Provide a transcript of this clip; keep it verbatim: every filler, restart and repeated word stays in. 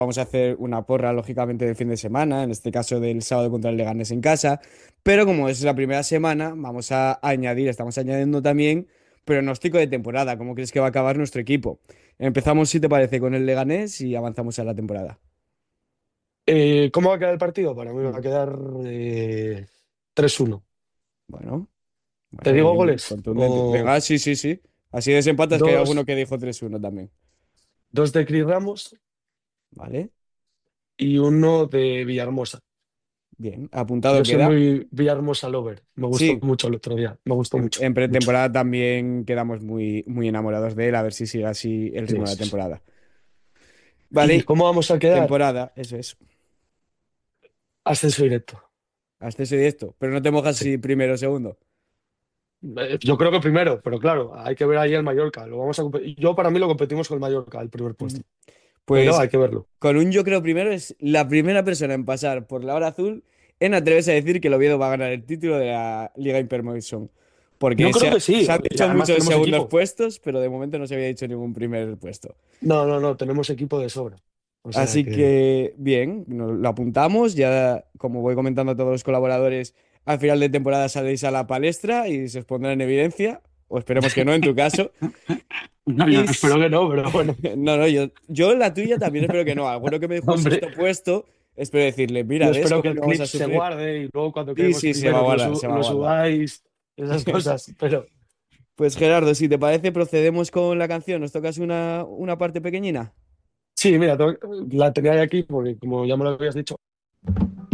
Vamos a hacer una porra, lógicamente, del fin de semana, en este caso del sábado contra el Leganés en casa. Pero como es la primera semana, vamos a añadir, estamos añadiendo también pronóstico de temporada. ¿Cómo crees que va a acabar nuestro equipo? Empezamos, si te parece, con el Leganés y avanzamos a la temporada. Eh, ¿cómo va a quedar el partido? Para mí va a Mm. quedar eh, tres uno. Bueno, ¿Te bueno, digo bien, goles? contundente. O Venga, sí, sí, sí. Así desempatas que hay alguno dos, que dijo tres uno también. dos de Cris Ramos ¿Vale? y uno de Villahermosa. Bien, apuntado Yo soy queda. muy Villahermosa lover. Me gustó Sí, mucho el otro día. Me gustó en, mucho, en mucho. pretemporada también quedamos muy, muy enamorados de él, a ver si sigue así el Sí, ritmo de la sí, sí. temporada. ¿Y Vale, cómo vamos a quedar? temporada, eso es. Ascenso directo. Acceso directo. Pero no te mojas Sí. si primero o segundo. Eh, Yo creo que primero, pero claro, hay que ver ahí el Mallorca. Lo vamos a compe- Yo para mí lo competimos con el Mallorca, el primer puesto. Ujú. Pero Pues hay que verlo. con un yo creo primero es la primera persona en pasar por la hora azul en atreverse a decir que el Oviedo va a ganar el título de la Liga Hypermotion. Yo Porque se, creo ha- que sí. se han Y dicho además muchos tenemos segundos equipo. puestos, pero de momento no se había dicho ningún primer puesto. No, no, no, tenemos equipo de sobra. O sea Así que. que bien, nos lo apuntamos. Ya, como voy comentando a todos los colaboradores, al final de temporada saldréis a la palestra y se os pondrá en evidencia. O esperemos que no, en tu caso. No, yo Y espero s- que no, pero bueno. no, no, yo, yo la tuya también espero que no. Alguno que me dejó un Hombre, sexto puesto, espero decirle, mira, yo ¿ves espero cómo que el no vamos clip a se sufrir? guarde y luego cuando Sí, quedemos sí, se va a primeros lo, guardar, su- se va a lo guardar. subáis, esas cosas. Pero Pues Gerardo, si te parece, procedemos con la canción. ¿Nos tocas una, una parte pequeñina? sí, mira, tengo- la tenía ahí aquí porque como ya me lo habías dicho.